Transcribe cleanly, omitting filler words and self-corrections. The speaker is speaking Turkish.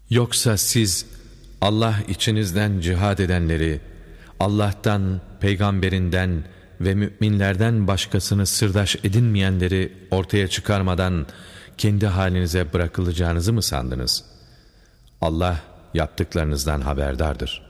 Yoksa siz Allah içinizden cihad edenleri, Allah'tan, peygamberinden ve müminlerden başkasını sırdaş edinmeyenleri ortaya çıkarmadan kendi halinize bırakılacağınızı mı sandınız? Allah yaptıklarınızdan haberdardır.